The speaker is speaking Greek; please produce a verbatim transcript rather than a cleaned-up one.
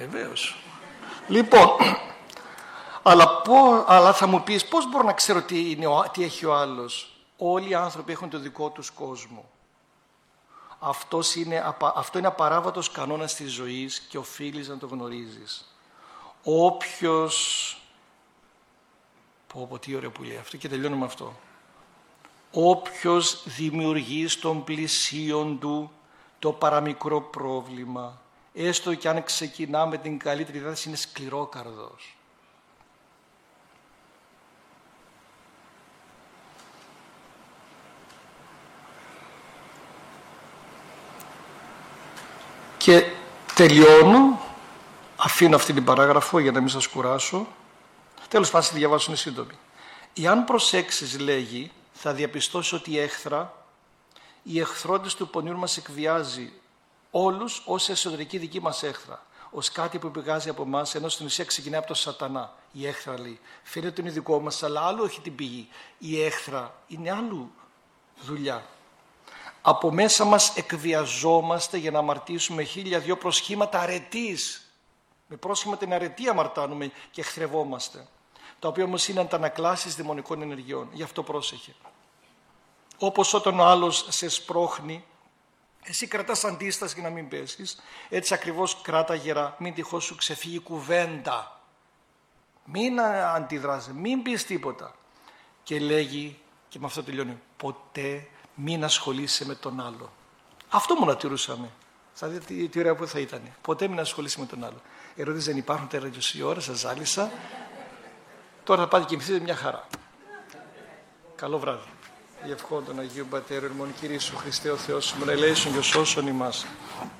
Βεβαίως. Λοιπόν, αλλά, πω, αλλά θα μου πεις πώς μπορώ να ξέρω τι, είναι ο, τι έχει ο άλλος. Όλοι οι άνθρωποι έχουν το δικό τους κόσμο. Αυτός είναι, αυτό είναι απαράβατος κανόνας της ζωής και οφείλεις να το γνωρίζεις. Όποιος... Πω πω τι ωραίο που λέει αυτό και τελειώνω με αυτό. Όποιος δημιουργεί στον πλησίον του το παραμικρό πρόβλημα, έστω και αν ξεκινά με την καλύτερη διάθεση, είναι σκληρόκαρδος. Και τελειώνω, αφήνω αυτή την παράγραφο για να μην σας κουράσω. Τέλος πάντων, τη διαβάσω, είναι σύντομη. Εάν προσέξεις, λέγει, θα διαπιστώσεις ότι η έχθρα, η εχθρόντες του πονηρού μας εκβιάζει όλους ως εσωτερική δική μας έχθρα, ως κάτι που πηγάζει από εμάς, ενώ στην ουσία ξεκινάει από το σατανά. Η έχθρα, λέει, φαίνεται ότι είναι δικό μας, αλλά άλλο έχει την πηγή. Η έχθρα είναι άλλου δουλειά. Από μέσα μας εκβιαζόμαστε για να αμαρτήσουμε χίλια δυο προσχήματα αρετής. Με πρόσχημα την αρετή αμαρτάνουμε και εχθρευόμαστε. Τα οποία όμως είναι αντανακλάσεις δαιμονικών ενεργειών. Γι' αυτό πρόσεχε. Όπως όταν ο άλλος σε σπρώχνει, εσύ κρατάς αντίσταση για να μην πέσεις. Έτσι ακριβώς κράτα γερά, μην τυχώς σου ξεφύγει κουβέντα. Μην αντιδράσεις, μην πεις τίποτα. Και λέγει, και με αυτό τελειώνει, ποτέ μην ασχολείσαι με τον άλλο. Αυτό μόνο τηρούσαμε. Θα δείτε τι, τι ωραία που θα ήταν. Ποτέ μην ασχολείσαι με τον άλλο. Ερώτηση δεν υπάρχουν τέρα είκοσι ώρες, σας ζάλισα. Τώρα θα πάτε και κοιμηθείτε μια χαρά. Καλό βράδυ. Η ευχών των Αγίου Πατέρων, ημών Κύριε Ιησού Χριστέ ο Θεός, ημών ελέησον και σώσον ημάς.